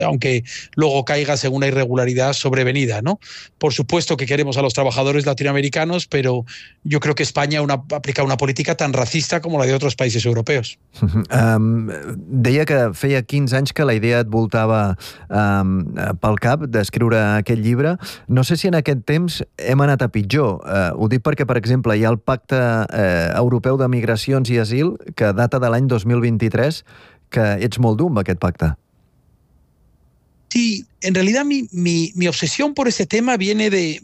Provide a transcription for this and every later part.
aunque luego caigas en una irregularidad sobrevenida, ¿no? Por supuesto que queremos a los trabajadores latinoamericanos, pero yo creo que España aplica una política tan racista como la de otros países europeos. Deia que feia 15 anys que la idea et voltava pel cap d'escriure aquest llibre. No sé si en aquest temps hem anat a pitjor. Ho dic perquè, per exemple, hi ha el Pacte Europeu de Migracions i Asil, que data de l'any 2023, que ets molt dur amb aquest pacte. Sí, en realidad mi obsesión por ese tema viene de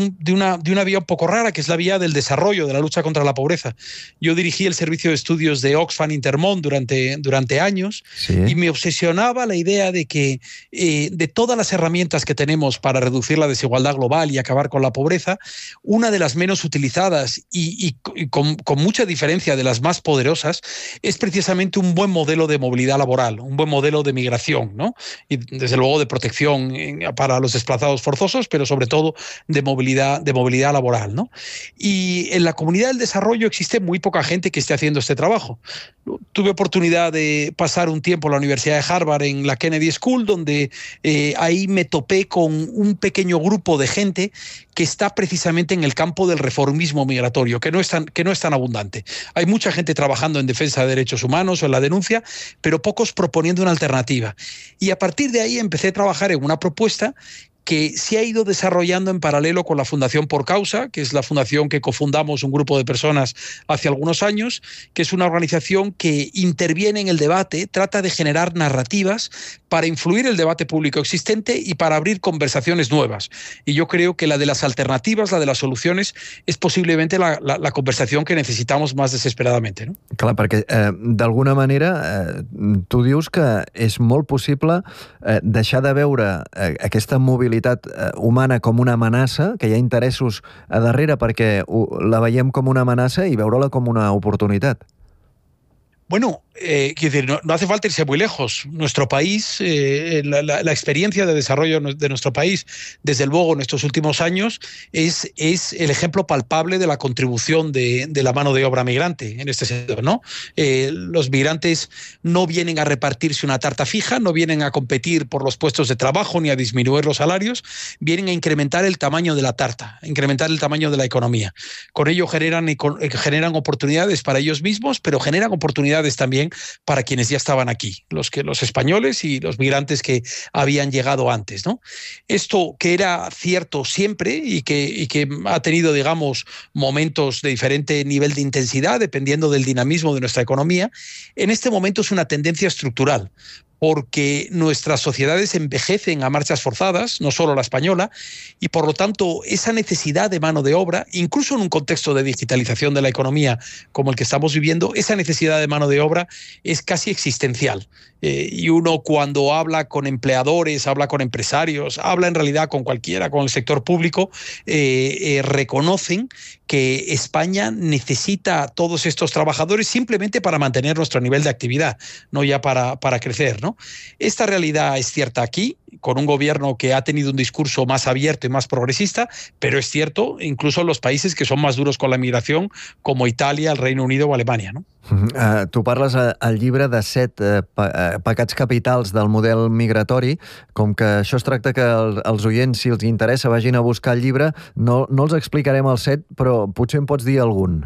una vía un poco rara, que es la vía del desarrollo, de la lucha contra la pobreza. Yo dirigí el servicio de estudios de Oxfam Intermón durante años, sí, y me obsesionaba la idea de que de todas las herramientas que tenemos para reducir la desigualdad global y acabar con la pobreza, una de las menos utilizadas y con mucha diferencia de las más poderosas es precisamente un buen modelo de movilidad laboral, un buen modelo de migración, ¿no? Y desde luego de protección para los desplazados forzosos, pero sobre todo de movilidad laboral, ¿no? Y en la comunidad del desarrollo existe muy poca gente que esté haciendo este trabajo. Tuve oportunidad de pasar un tiempo en la Universidad de Harvard, en la Kennedy School, donde ahí me topé con un pequeño grupo de gente que está precisamente en el campo del reformismo migratorio, que no es tan abundante. Hay mucha gente trabajando en defensa de derechos humanos o en la denuncia, pero pocos proponiendo una alternativa. Y a partir de ahí empecé a trabajar en una propuesta que se ha ido desarrollando en paralelo con la Fundación Por Causa, que es la fundación que cofundamos un grupo de personas hace algunos años, que es una organización que interviene en el debate, trata de generar narrativas para influir el debate público existente y para abrir conversaciones nuevas. Y yo creo que la de las alternativas, la de las soluciones, es posiblemente la conversación que necesitamos más desesperadamente, no? Clar, perquè d'alguna manera tu dius que és molt possible deixar de veure aquesta mobilitat humana com una amenaça, que hi ha interessos a darrere perquè la veiem com una amenaça, i veure-la com una oportunitat. Bueno, quiero decir, no hace falta irse muy lejos. Nuestro país, la experiencia de desarrollo de nuestro país, desde luego en estos últimos años, es el ejemplo palpable de la contribución de la mano de obra migrante en este sector, ¿no? Los migrantes no vienen a repartirse una tarta fija, no vienen a competir por los puestos de trabajo ni a disminuir los salarios, vienen a incrementar el tamaño de la tarta, a incrementar el tamaño de la economía. Con ello generan oportunidades para ellos mismos, pero generan oportunidades también para quienes ya estaban aquí, los españoles y los migrantes que habían llegado antes, ¿no? Esto que era cierto siempre y que ha tenido, digamos, momentos de diferente nivel de intensidad dependiendo del dinamismo de nuestra economía, en este momento es una tendencia estructural, porque nuestras sociedades envejecen a marchas forzadas, no solo la española, y por lo tanto esa necesidad de mano de obra, incluso en un contexto de digitalización de la economía como el que estamos viviendo, esa necesidad de mano de obra es casi existencial. Y uno cuando habla con empleadores, habla con empresarios, habla en realidad con cualquiera, con el sector público, reconocen que España necesita a todos estos trabajadores simplemente para mantener nuestro nivel de actividad, no ya para crecer, ¿no? Esta realidad es cierta aquí, con un gobierno que ha tenido un discurso más abierto y más progresista, pero es cierto incluso en los países que son más duros con la migración, como Italia, el Reino Unido o Alemania, ¿no? Tu parles al llibre de 7 pecats capitals del model migratori. Com que això es tracta que els oients, si els interessa, vagin a buscar el llibre, no els explicarem els 7, però potser en pots dir algun.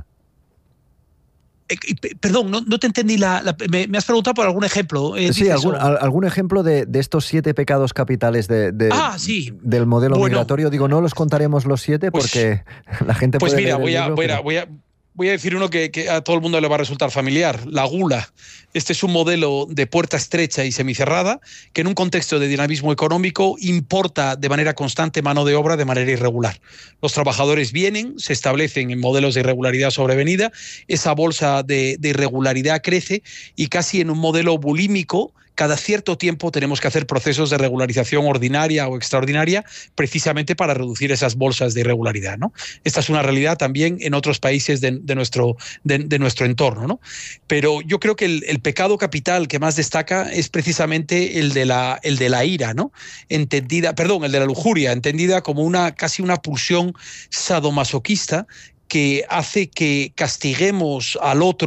Perdón, no te entendí. Me has preguntado por algún ejemplo. Sí, algún ejemplo de estos 7 pecados capitales sí, del modelo migratorio. Digo, no los contaremos los 7 porque la gente puede leer el libro. Voy a decir uno que a todo el mundo le va a resultar familiar, la gula. Este es un modelo de puerta estrecha y semicerrada que en un contexto de dinamismo económico importa de manera constante mano de obra de manera irregular. Los trabajadores vienen, se establecen en modelos de irregularidad sobrevenida, esa bolsa de irregularidad crece y casi en un modelo bulímico, cada cierto tiempo tenemos que hacer procesos de regularización ordinaria o extraordinaria precisamente para reducir esas bolsas de irregularidad, ¿no? Esta es una realidad también en otros países de nuestro entorno, ¿no? Pero yo creo que el pecado capital que más destaca es precisamente el de la ira, ¿no? El de la lujuria, entendida como casi una pulsión sadomasoquista que hace que castiguemos al otro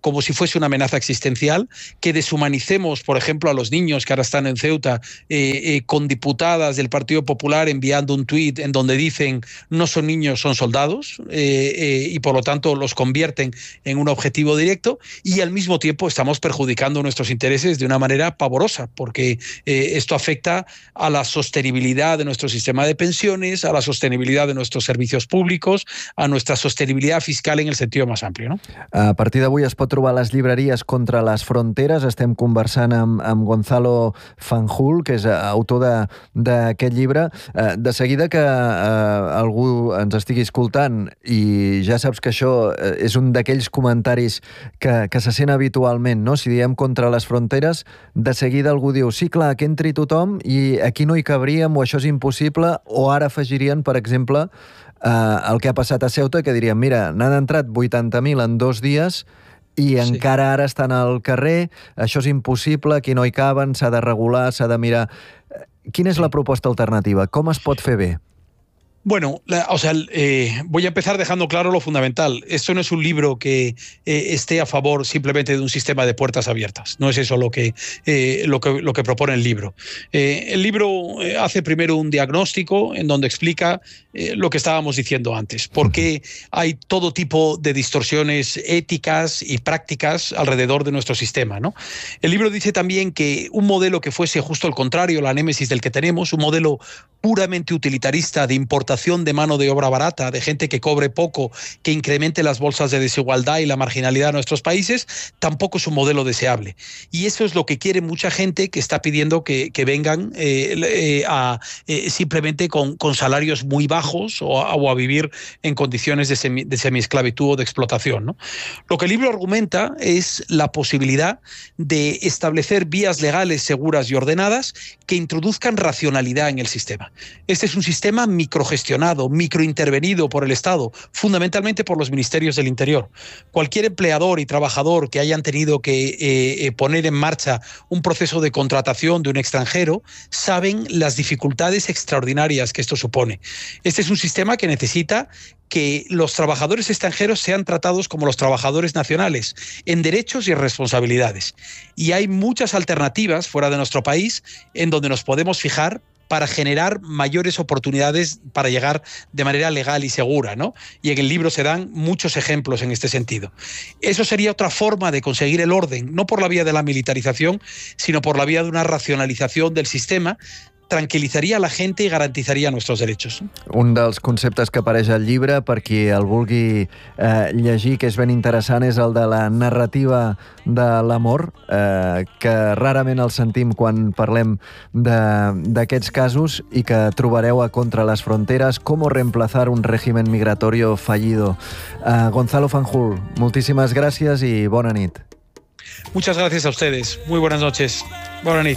como si fuese una amenaza existencial, que deshumanicemos, por ejemplo, a los niños que ahora están en Ceuta, con diputadas del Partido Popular enviando un tuit en donde dicen no son niños, son soldados, y por lo tanto los convierten en un objetivo directo, y al mismo tiempo estamos perjudicando nuestros intereses de una manera pavorosa, porque esto afecta a la sostenibilidad de nuestro sistema de pensiones, a la sostenibilidad de nuestros servicios públicos, a nuestra sostenibilidad fiscal en el sentido más amplio, no? A partir d'avui es pot trobar a les llibreries Contra les fronteres. Estem conversant amb Gonzalo Fanjul, que és autor d'aquest llibre. De seguida que algú ens estigui escoltant, i ja saps que això és un d'aquells comentaris que se sent habitualment, no? Si diem Contra les fronteres, de seguida algú diu sí, clar, que entri tothom i aquí no hi cabríem, o això és impossible, o ara afegirien, per exemple, el que ha passat a Ceuta, que dirien, mira, n'han entrat 80.000 en 2 dies i encara ara estan al carrer, això és impossible, aquí no hi caben, s'ha de regular, s'ha de mirar. Quina és la proposta alternativa? Com es pot fer bé? Bueno, voy a empezar dejando claro lo fundamental. Esto no es un libro que esté a favor simplemente de un sistema de puertas abiertas. No es eso lo que propone el libro. El libro hace primero un diagnóstico en donde explica lo que estábamos diciendo antes. Por qué hay todo tipo de distorsiones éticas y prácticas alrededor de nuestro sistema, ¿no? El libro dice también que un modelo que fuese justo el contrario, la némesis del que tenemos, un modelo puramente utilitarista de importación de mano de obra barata, de gente que cobre poco, que incremente las bolsas de desigualdad y la marginalidad de nuestros países, tampoco es un modelo deseable. Y eso es lo que quiere mucha gente que está pidiendo que vengan simplemente con salarios muy bajos o a vivir en condiciones de semiesclavitud o de explotación, ¿no? Lo que el libro argumenta es la posibilidad de establecer vías legales seguras y ordenadas que introduzcan racionalidad en el sistema. Este es un sistema microgestionado, microintervenido por el Estado, fundamentalmente por los ministerios del Interior. Cualquier empleador y trabajador que hayan tenido que poner en marcha un proceso de contratación de un extranjero saben las dificultades extraordinarias que esto supone. Este es un sistema que necesita que los trabajadores extranjeros sean tratados como los trabajadores nacionales, en derechos y responsabilidades. Y hay muchas alternativas fuera de nuestro país en donde nos podemos fijar para generar mayores oportunidades para llegar de manera legal y segura, ¿no? Y en el libro se dan muchos ejemplos en este sentido. Eso sería otra forma de conseguir el orden, no por la vía de la militarización, sino por la vía de una racionalización del sistema, tranquil·litzaria la gent i garantitzaria nostres drets. Un dels conceptes que apareix al llibre, per qui el vulgui llegir, que és ben interessant, és el de la narrativa de l'amor, que rarament el sentim quan parlem d'aquests casos i que trobareu a Contra les fronteres, cómo reemplazar un régimen migratorio fallido. Gonzalo Fanjul, moltíssimes gràcies i bona nit. Muchas gracias a ustedes. Muy buenas noches. Bona nit.